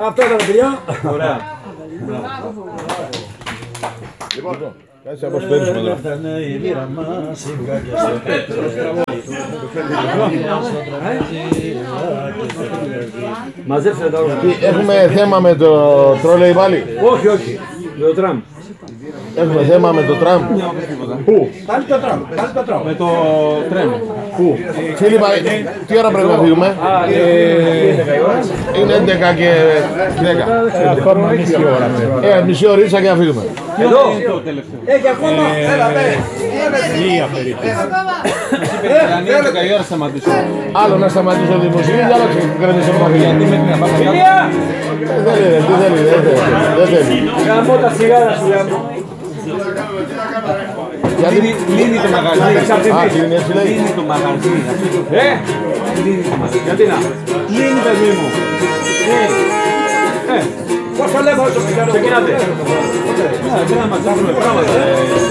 Αυτό ήταν παιδιά. Ωραία. Λοιπόν, κάτσε να αποσπέρουμε εδώ. Μαζέψτε τα όλα. Έχουμε θέμα με το τρόλεϊ πάλι. Όχι, όχι. Με το τραμ. Έχουμε θέμα με το τραμ. Πού? Πάλι το τραμ. Πάλι το τραμ. Με το τρέμ. Πού? Φίλιππα, τι ώρα πρέπει να φύγουμε? Είναι 11 και 10. Ακόμα μισή ώρα. Μισή ωρίτσα και να φύγουμε. Εδώ. Το τελευταίο. Έχει ακόμα. Μία περίπου. Είπε 11 η ώρα σταματήσω. Άλλο να σταματήσω το δημοσίου, άλλο να κρατήσω το μαχαίρι. Γιατί μέχρι να πάμε κάτω. Δεν θέλει, δεν θέλει. Γαμώ τα σιγάρα σου γαμώ. Γιατί Λύνει το μαγαζί. κλείνει έτσι λέει. Λύνει το μαγαζί. Λύνει το μαγαζί. Γιατί να. Λύνει παιδί μου. Πόσο λέμε όσο ξεκινάτε. Πρέπει να μαθαίνουμε πράγματα.